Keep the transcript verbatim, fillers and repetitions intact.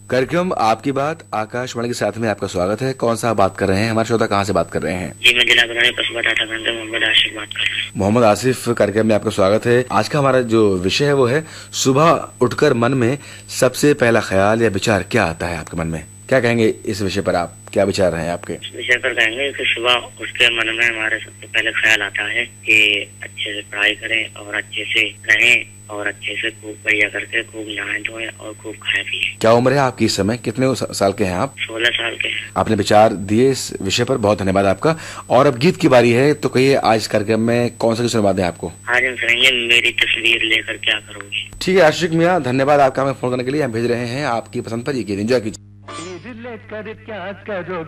कार्यक्रम आपकी बात आकाशवाणी के साथ में आपका स्वागत है। कौन सा बात कर रहे हैं? हमारे श्रोता कहाँ से बात कर रहे हैं? जी, मैं जिला बरौनी पशु बताता मोहम्मद आसिफ बात कर रहा हूँ। मोहम्मद आसिफ, कार्यक्रम में आपका स्वागत है। आज का हमारा जो विषय है वो है सुबह उठकर मन में सबसे पहला ख्याल या विचार क्या आता है आपके मन में? क्या कहेंगे इस विषय पर? आप क्या विचार हैं आपके इस विषय पर? कहेंगे कि सुबह उठ के मन में हमारे सबसे पहले ख्याल आता है कि अच्छे से पढ़ाई करें और अच्छे से रहें और अच्छे से खूब बढ़िया करके खूब नहाए धोएं और खूब खाए पिए। क्या उम्र है आपकी इस समय? कितने साल के हैं आप? सोलह साल के हैं। आपने विचार दिए इस विषय पर, बहुत धन्यवाद आपका। और अब गीत की बारी है, तो कहिए आज कार्यक्रम में कौन सा गीत सुनवा दें आपको? आज हम सुनेंगे मेरी तस्वीर लेकर क्या करोगे। ठीक है आशिक मियाँ, धन्यवाद आपका हमें फोन करने के लिए। हम भेज रहे हैं आपकी पसंद पर ये गीत, एंजॉय कीजिए। लेकर क्या करो